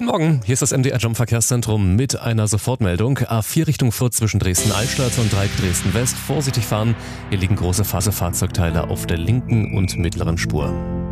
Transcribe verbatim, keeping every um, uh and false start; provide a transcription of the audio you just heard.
Guten Morgen, hier ist das M D R-Jump Verkehrszentrum mit einer Sofortmeldung. A vier Richtung Fürth zwischen Dresden-Altstadt und Dreieck Dresden-West. Vorsichtig fahren, hier liegen große Fahrzeugteile auf der linken und mittleren Spur.